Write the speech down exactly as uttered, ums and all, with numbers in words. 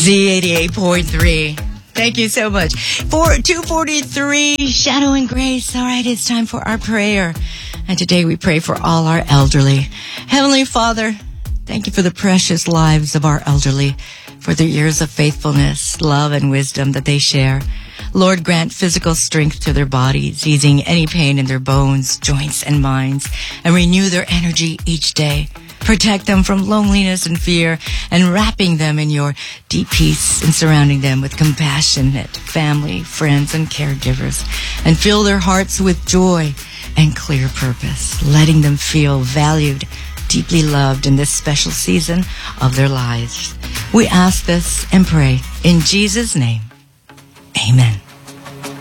Z eighty-eight point three. Thank you so much. For two forty-three, Shadow and Grace. All right, it's time for our prayer. And today we pray for all our elderly. Heavenly Father, thank you for the precious lives of our elderly, for their years of faithfulness, love, and wisdom that they share. Lord, grant physical strength to their bodies, easing any pain in their bones, joints, and minds, and renew their energy each day. Protect them from loneliness and fear, and wrapping them in your deep peace and surrounding them with compassionate family, friends, and caregivers, and fill their hearts with joy and clear purpose, letting them feel valued, deeply loved in this special season of their lives. We ask this and pray in Jesus' name. Amen.